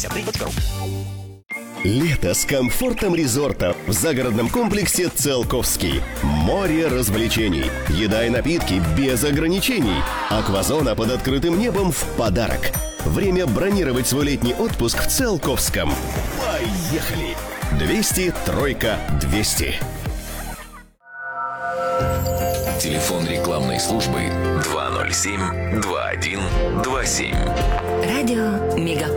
53.ру. Лето с комфортом резорта в загородном комплексе «Циолковский». Море развлечений, еда и напитки без ограничений. Аквазона под открытым небом в подарок. Время бронировать свой летний отпуск в Циолковском. Поехали! 200 3 200. Телефон рекламной службы 207 21 27. Радио Мегаполис.